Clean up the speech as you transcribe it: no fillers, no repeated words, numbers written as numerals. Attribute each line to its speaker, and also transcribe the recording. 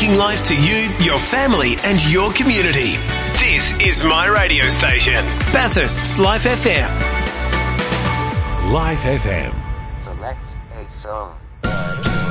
Speaker 1: Speaking life to you, your family and your community. This is my radio station, Bathurst's Life FM.
Speaker 2: Life FM.
Speaker 3: Select a song.